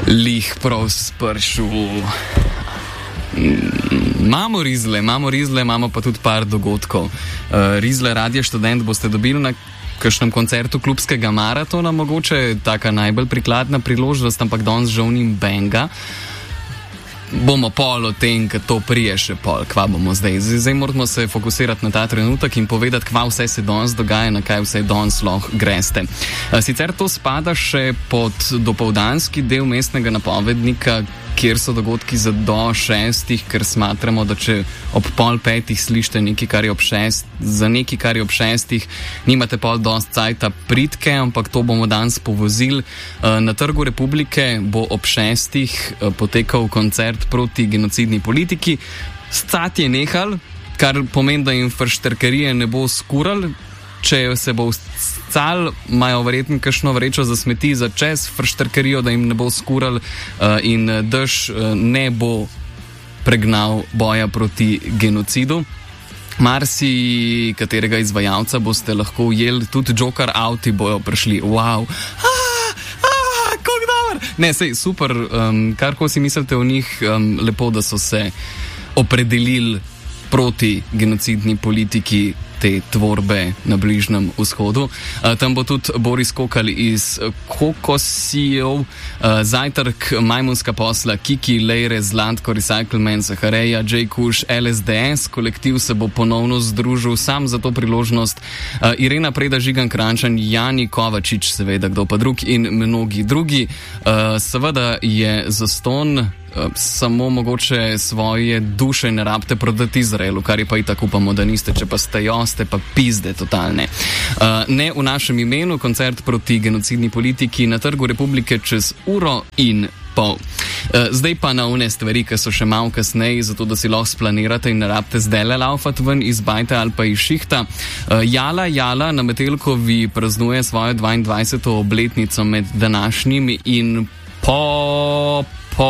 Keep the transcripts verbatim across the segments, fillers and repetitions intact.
Lih prav spršu. Imamo rizle, imamo rizle, imamo pa tudi par dogodkov. Uh, rizle Radio Študent boste dobili na kakšnem koncertu klubskega maratona, mogoče taka najbolj prikladna priložnost, ampak danes žal nim benga. Bomo pol o tem, kad to prije še pol, kva bomo zdaj. Zdaj moramo se fokusirati na ta trenutek in povedati, kva vse se danes dogaja, na kaj vse danes lahko greste. Sicer to spada še pod dopoldanski del mestnega napovednika, kjer so dogodki za do šestih, ker smatramo, da če ob pol petih slište nekaj, kar je ob šest, za nekaj, kar je ob šestih, nimate pol dost cajta pritke, ampak to bomo danes povozili. Na Trgu Republike bo ob šestih potekal koncert proti genocidni politiki. Scat je nehal, kar pomeni, da jim fršterkerije ne bo skural. Če se bo scal, imajo verjetno kakšno vrečo za smeti za čez fršterkerijo, da jim ne bo skural uh, in dež uh, ne bo pregnal boja proti genocidu. Marsi katerega izvajalca boste lahko ujeli, tudi Joker avti bojo prišli. Wow! Ah, ah, kako dober! Ne, sej, super, um, kar ko si mislite o njih, um, lepo, da so se opredelili proti genocidni politiki te tvorbe na Bližnjem vzhodu. Uh, tam bo tudi Boris Kokal iz Kokosijev, uh, Zajtrk, Majmunska posla, Kiki, Lejre, Zlatko, Recycleman, Zahareja, J. Kuš, L S D S. Kolektiv se bo ponovno združil sam za to priložnost. Uh, Irena Preda, Žigan Krančan, Jani Kovačič, seveda kdo pa drug in mnogi drugi. Uh, seveda je zaston, samo mogoče svoje duše ne rabite prodati Izraelu, kar je pa i tako upamo, da niste, če pa ste jo, ste pa pizde totalne. Uh, ne v našem imenu, koncert proti genocidni politiki na Trgu Republike čez uro in pol. Uh, zdaj pa na one stvari, ki so še malo kasneje, zato da si lahko splanirate in ne rabite zdele laufat ven iz bajta ali pa iz šihta. Uh, Jala Jala na Metelkovi praznuje svojo dvaindvajseto obletnico med današnjim in po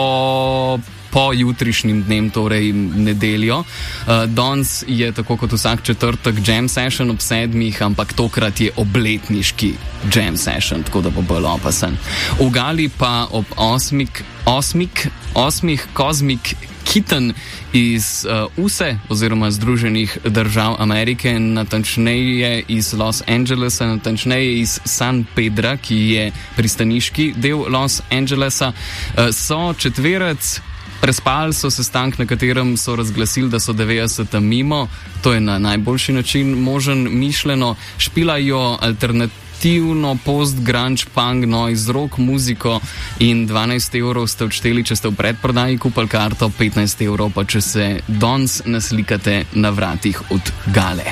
po, po jutrišnjim dnem, torej nedeljo. Uh, danes je tako kot vsak četrtek jam session ob sedmih, ampak tokrat je obletniški jam session, tako da bo bolj opasen. V Gali pa ob osmik, osmik, osmih Kozmik Kitten iz uh, U S E oziroma Združenih držav Amerike, natančneje iz Los Angelesa, natančneje iz San Pedra, ki je pristaniški del Los Angelesa, uh, so četverec prespali, so sestanek, na katerem so razglasili, da so devetdeseta mimo. To je na najboljši način možen mišljeno. Špilajo alternativno post-grunge, punk, noise, rock muziko in dvanajst evrov ste odšteli, če ste v predprodaji kupili karto, petnajst evrov pa, če se danes naslikate na vratih od Gale.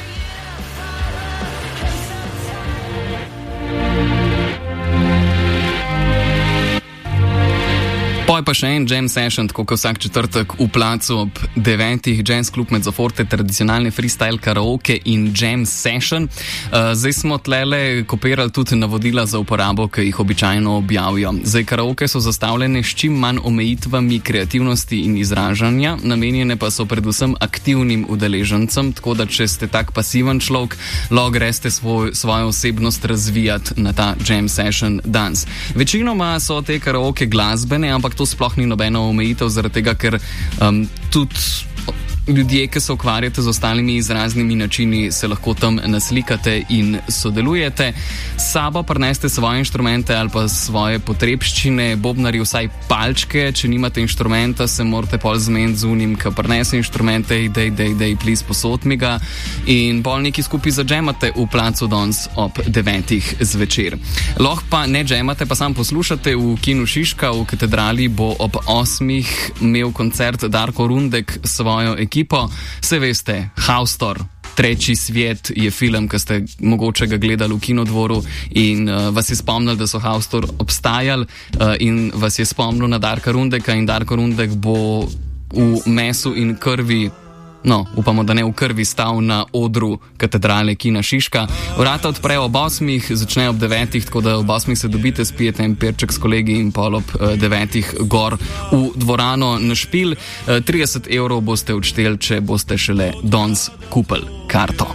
Poj pa še en jam session, tako kot vsak četrtek v placu ob devetih, Jazz Klub Mezzoforte, tradicionalne freestyle karaoke in jam session. Uh, zdaj smo tlele kopirali tudi navodila za uporabo, ki jih običajno objavijo. Zdaj karaoke so zastavljene s čim manj omejitvami kreativnosti in izražanja, namenjene pa so predvsem aktivnim udeležencem, tako da če ste tak pasiven človek, lahko greste svoj, svojo osebnost razvijati na ta jam session danes. Večinoma so te karaoke glasbene, ampak to sploh ni nobena omejitev, zaradi tega, ker um, tudi ljudje, ki se ukvarjate z ostalimi izraznimi načini, se lahko tam naslikate in sodelujete. S sabo prineste svoje inštrumente ali pa svoje potrebščine, bobnari vsaj palčke, če nimate inštrumenta, se morate pol zmeniti z unim, ki prinese inštrumente, dej, dej, dej, plis, posod mi ga in pol neki skupaj zadžemate v placu danes ob devetih zvečer. Lahko pa ne džemate, pa sam poslušate. V Kinu Šiška v Katedrali bo ob osmih imel koncert Darko Rundek svojo ekipo. Ekipo. Se veste, Haustor, Treći svijet je film, ki ste mogoče ga gledali v Kinodvoru in uh, vas je spomnil, da so Haustor obstajali uh, in vas je spomnil na Darka Rundeka in Darko Rundek bo v mesu in krvi, no, upamo, da ne v krvi, stal na odru Katedrale Kina Šiška. Vrata odprejo ob osmih, začnejo ob devetih, tako da ob osmih se dobite, spijete en perček s kolegi in pol ob uh, devetih gor v dvorano na špil. Uh, trideset evrov boste odšteli, če boste šele danes kupili karto.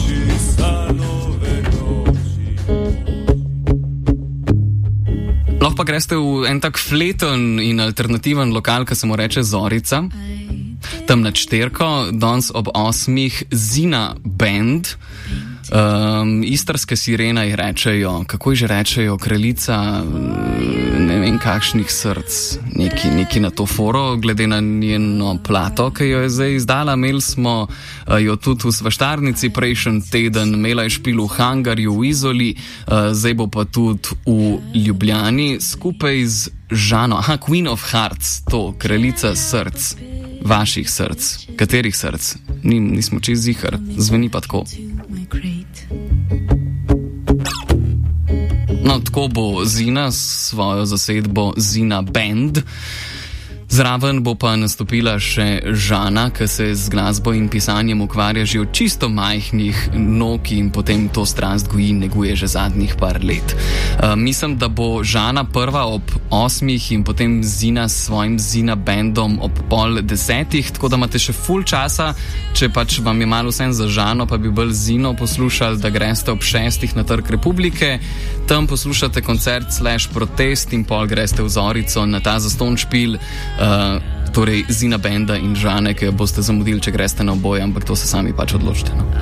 Lahko pa greste v en tak fleten in alternativen lokal, ki se mu reče Zorica. Tam nad Šterko, danes ob osmih Zina Band. Um, Istrske sirena jih rečejo, kako že rečejo, kraljica ne vem kakšnih src, neki, neki na to foro, glede na njeno plato, ki jo je zdaj izdala. Imeli smo uh, jo tudi v Svaštarnici prejšnji teden, imela je špil v Hangarju v Izoli, uh, zdaj bo pa tudi v Ljubljani skupaj z Žano, aha, Queen of Hearts, to, kraljica src, vaših src, katerih src, Ni, nismo čez zihar, zveni pa tako. No, tako bo Zina s svojo zasedbo Zina Band. Zraven bo pa nastopila še Žana, ki se z glasbo in pisanjem ukvarja že od čisto majhnih nog in potem to strast goji in neguje že zadnjih par let. Uh, mislim, da bo Žana prva ob osmih in potem Zina s svojim Zina Bandom ob pol desetih, tako da imate še full časa, če pač vam je malo vsem za Žano, pa bi bolj Zino poslušali, da greste ob šestih na Trg Republike, tam poslušate koncert slash protest in pol greste v Zorico na ta zastonj špil. Uh, torej Zina Banda in Žane, ki jo boste zamudili, če greste na oboje, ampak to se sami pač odločite. No?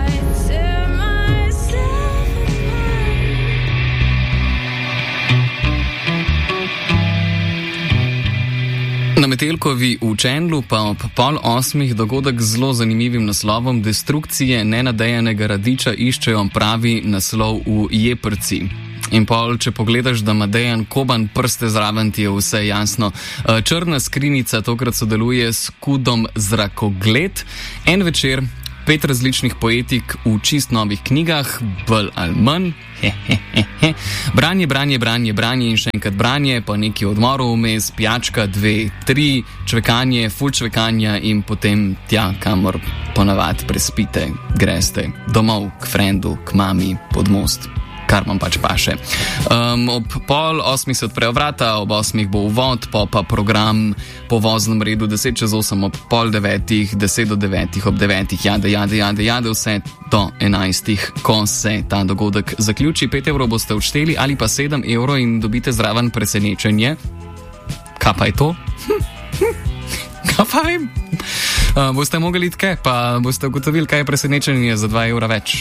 Na Metelkovi v Čendlu pa ob pol osmih dogodek z zelo zanimivim naslovom Destrukcije nenadejanega radiča iščejo pravi naslov v Jeprci. In pol, če pogledaš, da ima Dejan Koban prste zraven, ti je vse jasno. Črna skrinica tokrat sodeluje s Kudom Zrakogled. En večer, pet različnih poetik v čist novih knjigah, bolj ali manj. He, he, he, he. Branje, branje, branje, branje in še enkrat branje, pa neki odmorov vmes, pijačka, dve, tri, čvekanje, ful čvekanja in potem tja, kamor ponavad prespite, greste domov, k frendu, k mami, pod most. Kar vam pač paše. Um, ob pol osmih se odprejo vrata, ob osmih bo uvod, pa pa program po voznem redu deset čez osem, ob pol devetih, deset do devetih, ob devetih, jade, jade, jade, jade, vse do enajstih, ko se ta dogodek zaključi. Pet evrov boste odšteli ali pa sedem evrov in dobite zraven presenečenje. Kaj pa je to? Kaj pa vem? Uh, boste mogli tke, pa boste ugotovili, kaj je presenečenje za dva evra več.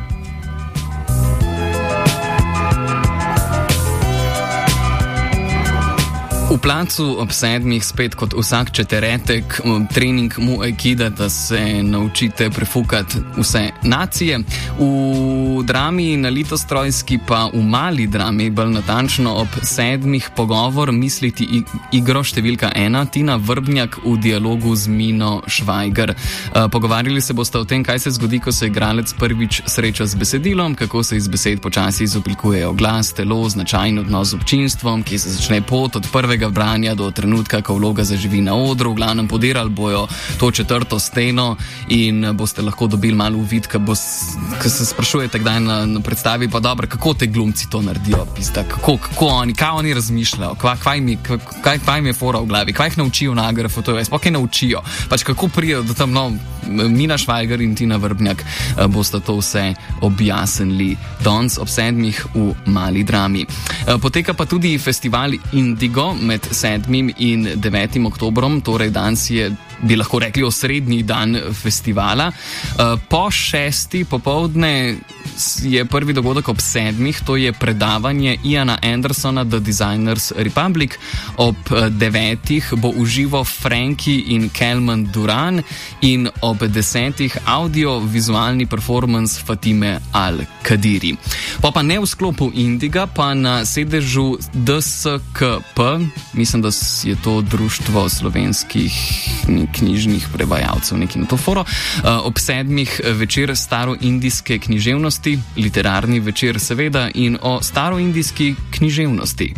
V placu ob sedmih spet kot vsak četrtek trening Muay Kida, da se naučite prefukati vse nacije. V drami na Litostrojski pa v mali drami, bolj natančno ob sedmih pogovor misliti igro številka ena, Tina Vrbnjak v dialogu z Mino Švajger. Pogovarjali se boste o tem, kaj se zgodi, ko se igralec prvič sreča z besedilom, kako se iz besed počasi izoblikujejo glas, telo, značajen odnos z občinstvom, ki se začne pot od prvega branja do trenutka, ko vloga zaživi na odru. V glavnem podirali bojo to četrto steno in boste lahko dobili malo uvid, ko se sprašujete kdaj na, na predstavi, pa dobro, kako te glumci to naredijo, pista, kako, kako oni, kaj oni razmišljajo, kva, kvaj, mi, kvaj, kvaj mi je fora v glavi, kvaj jih naučijo na A G R F T V, sploh kaj naučijo, pač kako prijejo do tam, no, Mina Švajger in Tina Vrbnjak boste to vse objasnili danes ob sedmih v mali drami. Poteka pa tudi festival Indigo med sedmim in devetim oktobrom, torej danes je, bi lahko rekli, osrednji dan festivala. Po šesti popovdne je prvi dogodek ob sedmih, to je predavanje Iana Andersona The Designers Republic. Ob devetih bo uživo Frankie in Kelman Duran in ob desetih audio-vizualni performance Fatime Al-Kadiri. Pa pa ne v sklopu Indiga, pa na sedežu D S K P, mislim, da je to Društvo slovenskih knjižnih prevajalcev, neki na to foro, ob sedmih večer staroindijske književnosti, literarni večer seveda in o staroindijski književnosti.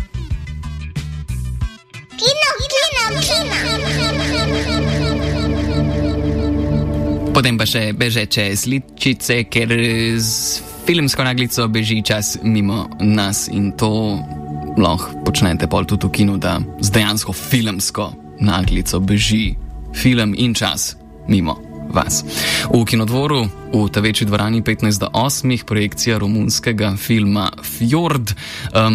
Kino, kino, kino. Potem pa še bežeče sličice, ker z filmsko naglico beži čas mimo nas in to lahko počnete pol tudi v kinu, da z dejansko filmsko naglico beži film in čas mimo vas. V Kinodvoru v ta večji dvorani petnajst do osmih projekcija romunskega filma Fjord. Um,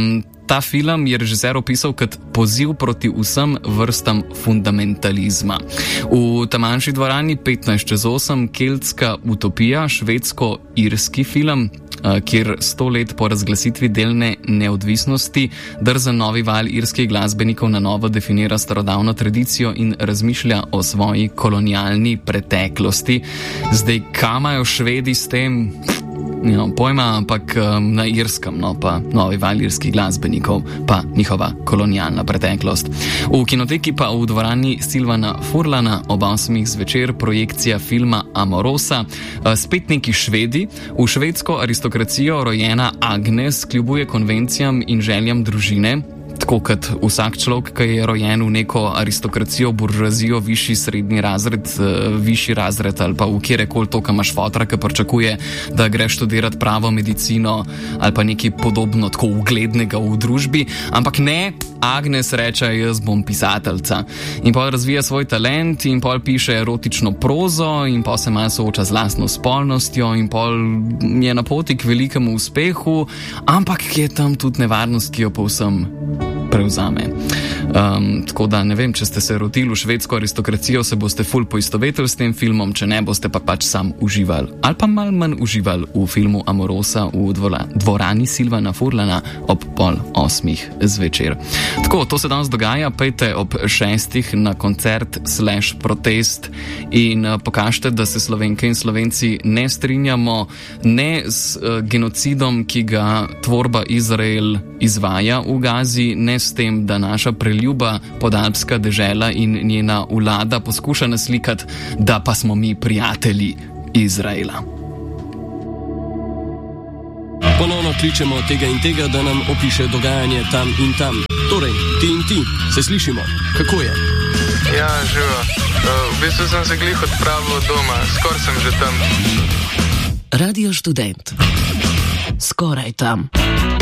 ta film je režiser opisal kot poziv proti vsem vrstam fundamentalizma. V ta manjši dvorani petnajst čez osem Keltska utopija, švedsko-irski film, kjer sto let po razglasitvi delne neodvisnosti drza novi val irskih glasbenikov na novo definira starodavno tradicijo in razmišlja o svoji kolonialni preteklosti. Zdaj, kaj imajo Švedi s tem? No, pojma, ampak um, na irskem, no, pa novi val irskih glasbenikov, pa njihova kolonialna preteklost. V kinoteki pa v dvorani Silvana Furlana ob osmih zvečer projekcija filma Amorosa. Spet neki Švedi. V švedsko aristokracijo rojena Agnes kljubuje konvencijam in željam družine, tako kot vsak človek, ki je rojen v neko aristokracijo, buržoazijo, višji srednji razred, višji razred ali pa v kjerekoli to, kam imaš fotra, ki pričakuje, da greš študirati pravo, medicino ali pa nekaj podobno, tako uglednega v družbi. Ampak ne, Agnes reče, jaz bom pisateljica. In pol razvija svoj talent in pol piše erotično prozo in pol se malo sooča z lastno spolnostjo in pol je na poti k velikemu uspehu, ampak je tam tudi nevarnost, ki jo povsem prevzame. Um, tako da ne vem, če ste se rodili v švedsko aristokracijo, se boste ful poistovetili s tem filmom, če ne, boste pa pač sam uživali ali pa malo manj uživali v filmu Amorosa v dvola, dvorani Silvana Furlana ob pol osmih zvečer. Tako, to se danes dogaja, pejte ob šestih na koncert slash protest in uh, pokažite, da se Slovenke in Slovenci ne strinjamo ne s uh, genocidom, ki ga tvorba Izrael izvaja v Gazi, ne s tem, da naša preljuba podalpska dežela in njena vlada poskuša naslikati, da pa smo mi prijatelji Izraela. Ponovno kličemo tega in tega, da nam opiše dogajanje tam in tam. Torej, ti in ti, se slišimo. Kako je? Ja, živo. Uh, v bistvu sem se glih odpravil doma, skoraj sem že tam. Radio Študent. Skoraj tam.